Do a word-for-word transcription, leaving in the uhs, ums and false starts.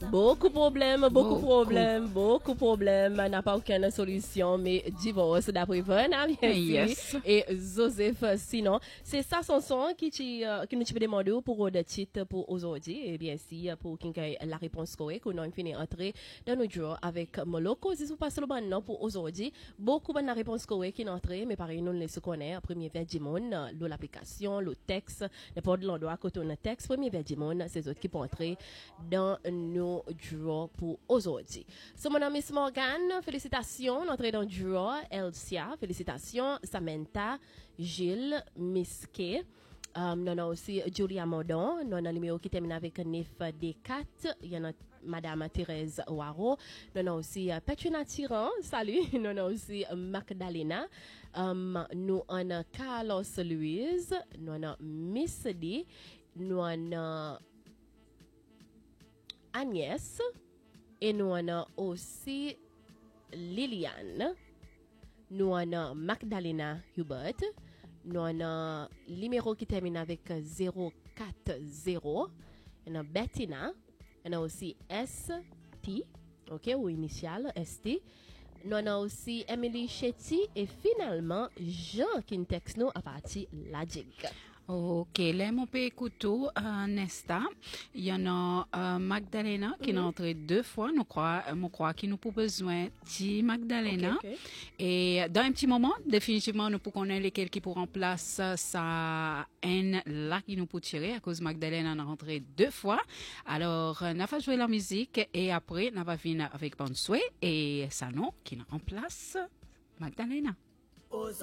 Beaucoup de problèmes, beaucoup de Beaucoup. problèmes, beaucoup de problèmes. N'a pas aucune solution, mais divorce d'après Verna, bien sûr. Yes. Et Joseph, sinon, c'est ça son son qui, tu, euh, qui nous peut demander pour le titre pour aujourd'hui. Et bien sûr, pour qu'il y ait la réponse correcte, on a fini entrer dans nos jours avec Moloko. Si vous passez le bon nom pour aujourd'hui, beaucoup de réponses correctes qui sont entrées, mais pareil, nous les connaissons. Premier vers du monde, l'application, le texte, n'importe l'endroit côté on a texte, premier vers du monde, c'est eux qui peuvent entrer dans nos draws pour aujourd'hui. So, mon nom est Morgan, félicitations, l'entrée dans le draw, Elsia, félicitations, Samantha, Gilles, Miske, um, nous avons aussi Julia Modon, nous avons un numéro qui termine avec neuf D quatre, il y en a Madame Thérèse Waro, nous avons aussi uh, Petrina Tiran, salut, nous avons aussi uh, Magdalena, um, nous avons Carlos Louise, nous avons Miss D, nous avons Agnès et nous avons aussi Liliane, nous avons Magdalena Hubert, nous avons le numéro qui termine avec zéro quatre zéro, nous avons Bettina, nous avons aussi S T, ok, ou initial S T, nous avons aussi Emily Chetty et finalement Jean qui nous texte nous à partir de la Jig. Ok, là, mon peut écouter euh, Nesta. Il y en a euh, Magdalena qui est entrée deux fois. Nous crois, euh, nous crois qu'il nous pour besoin de Magdalena. Okay, okay. Et dans un petit moment, définitivement, nous pour connaître lesquels qui pour remplacer sa haine là qui nous pour tirer à cause Magdalena est rentré deux fois. Alors, euh, nous va jouer la musique et après, nous va venir avec Bonsoué et Sano qui nous remplace Magdalena.